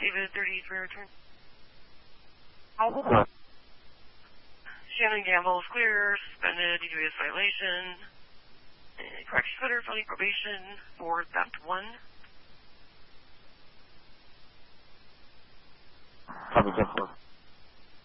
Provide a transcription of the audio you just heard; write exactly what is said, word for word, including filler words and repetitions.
David thirty-three return. Oh. Shannon Gamble is clear, suspended due to his violation. Uh, correction footer, felony probation for theft one. Copy, ten four.